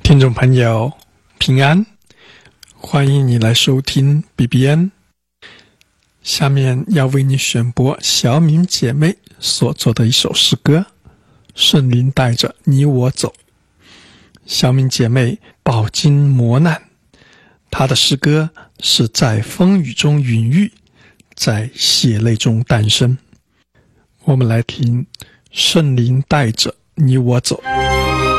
听众朋友平安，欢迎你来收听 BBN。 下面要为你选播小敏姐妹所做的一首诗歌，圣灵带着你我走。小敏姐妹饱经磨难，她的诗歌是在风雨中孕育，在血泪中诞生。我们来听圣灵带着你我走。